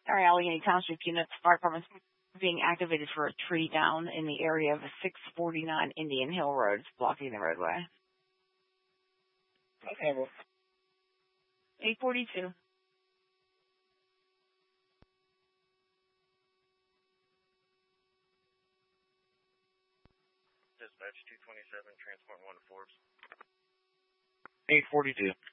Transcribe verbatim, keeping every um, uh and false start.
All right, Allegheny Township units, fire department's being activated for a tree down in the area of six forty-nine Indian Hill Road. It's blocking the roadway. Okay, well. eight forty-two. Dispatch two twenty-seven, transport one to Forbes. eight forty-two.